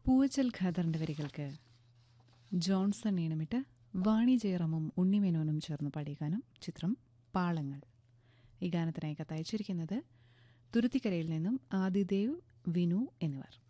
പൂവച്ചൽ ഖാദറിന്റെ വരികൾക്ക് ജോൺസൺ ഈണമിട്ട് വാണി ജയറാമും ഉണ്ണിമേനോനും ചേർന്ന് പാടിയ ഗാനം. ചിത്രം പാളങ്ങൾ. ഈ ഗാനത്തിനായി കത്തയച്ചിരിക്കുന്നത് തുരുത്തിക്കരയിൽ നിന്നും ആദിദേവ്, വിനു എന്നിവർ.